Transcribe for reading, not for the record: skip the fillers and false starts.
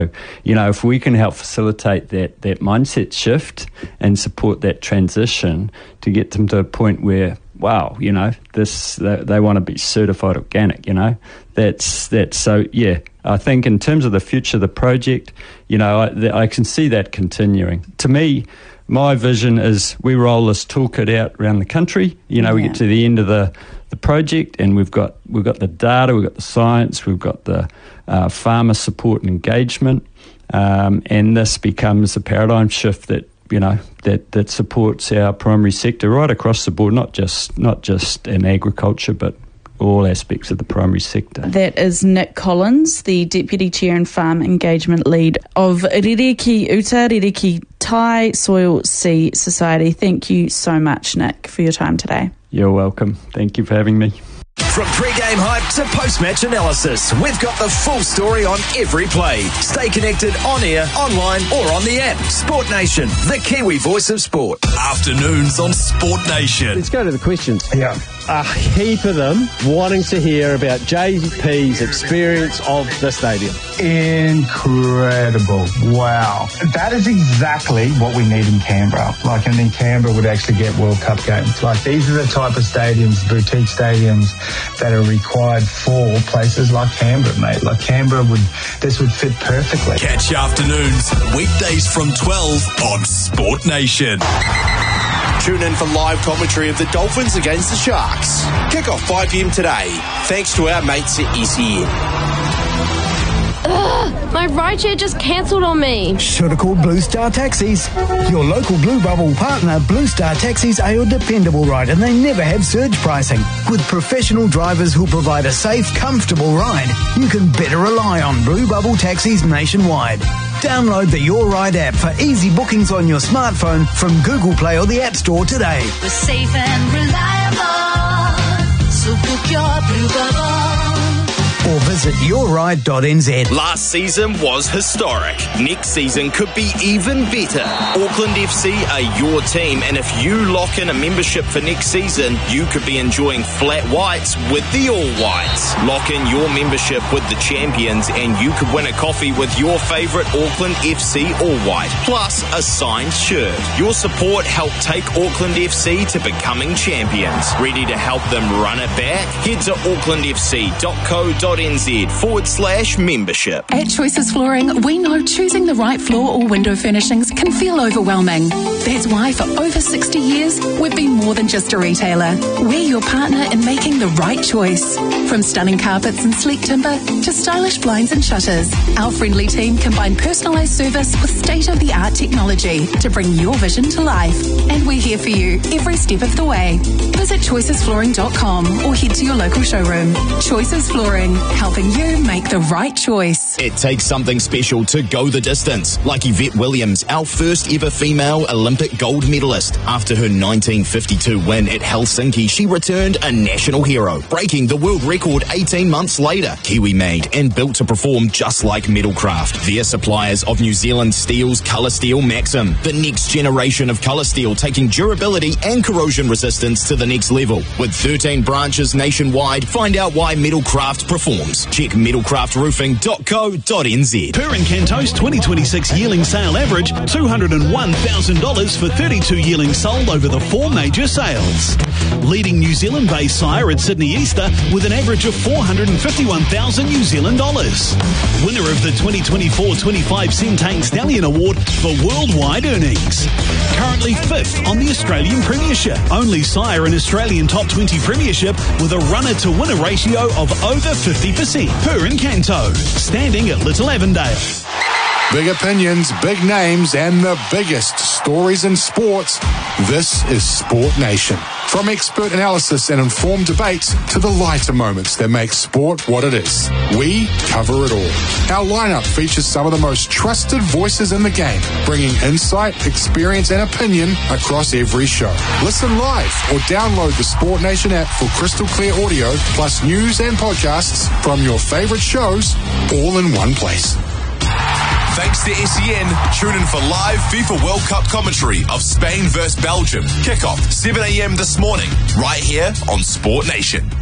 You know, if we can help facilitate that mindset shift and support that transition to get them to a point where, wow, you know, they want to be certified organic, you know, that's so, yeah. I think in terms of the future of the project, you know, I can see that continuing. To me, my vision is we roll this toolkit out around the country. You know, we get to the end of the project and we've got the data, we've got the science, we've got the farmer support and engagement, and this becomes a paradigm shift that, you know, that supports our primary sector right across the board, not just in agriculture, but all aspects of the primary sector. That is Nick Collins, the Deputy Chair and Farm Engagement Lead of Ririki Uta, Ririki Tai Soil Sea Society. Thank you so much, Nick, for your time today. You're welcome. Thank you for having me. From pre-game hype to post-match analysis, we've got the full story on every play. Stay connected on air, online or on the app. Sport Nation, the Kiwi voice of sport. Afternoons on Sport Nation. Let's go to the questions. Yeah. A heap of them wanting to hear about JP's experience of the stadium. Incredible. Wow. That is exactly what we need in Canberra. Like, and then Canberra would actually get World Cup games. Like, these are the type of stadiums, boutique stadiums, that are required for places like Canberra, mate. Like, this would fit perfectly. Catch afternoons, weekdays from 12 on Sport Nation. Tune in for live commentary of the Dolphins against the Sharks. Kick off 5 p.m. today, thanks to our mates at SEN. My rideshare just cancelled on me. Should have called Blue Star Taxis. Your local Blue Bubble partner, Blue Star Taxis, are your dependable ride, and they never have surge pricing. With professional drivers who provide a safe, comfortable ride, you can better rely on Blue Bubble Taxis nationwide. Download the Your Ride app for easy bookings on your smartphone from Google Play or the App Store today. We're safe and reliable, so book your Blue Bubble. Or visit yourride.nz. Last season was historic. Next season could be even better. Auckland FC are your team, and if you lock in a membership for next season, you could be enjoying flat whites with the All Whites. Lock in your membership with the champions, and you could win a coffee with your favourite Auckland FC All White, plus a signed shirt. Your support helped take Auckland FC to becoming champions. Ready to help them run it back? Head to aucklandfc.co.nz/membership. At Choices Flooring, we know choosing the right floor or window furnishings can feel overwhelming. That's why for over 60 years, we've been more than just a retailer. We're your partner in making the right choice. From stunning carpets and sleek timber to stylish blinds and shutters, our friendly team combine personalised service with state-of-the-art technology to bring your vision to life. And we're here for you every step of the way. Visit choicesflooring.com or head to your local showroom. Choices Flooring, helping you make the right choice. It takes something special to go the distance, like Yvette Williams, our first ever female Olympic gold medalist. After her 1952 win at Helsinki, she returned a national hero, breaking the world record 18 months later. Kiwi made and built to perform just like Metalcraft. They're suppliers of New Zealand Steel's Colour Steel Maxim, the next generation of colour steel, taking durability and corrosion resistance to the next level. With 13 branches nationwide, find out why Metalcraft performs. Check metalcraftroofing.co.nz. Purin Canto's 2026 yearling sale average $201,000 for 32 yearlings sold over the 4 major sales. Leading New Zealand-based sire at Sydney Easter with an average of $451,000 New Zealand dollars. Winner of the 2024-25 Centane Stallion Award for worldwide earnings. Currently 5th on the Australian Premiership. Only sire in Australian Top 20 Premiership with a runner-to-winner ratio of over 50%. Purin Canto, standing at Little Avondale. Big opinions, big names, and the biggest stories in sports. This is Sport Nation. From expert analysis and informed debates to the lighter moments that make sport what it is, we cover it all. Our lineup features some of the most trusted voices in the game, bringing insight, experience, and opinion across every show. Listen live or download the Sport Nation app for crystal clear audio, plus news and podcasts from your favorite shows, all in one place. Thanks to SEN, tune in for live FIFA World Cup commentary of Spain vs Belgium. Kick-off 7 a.m. this morning, right here on Sport Nation.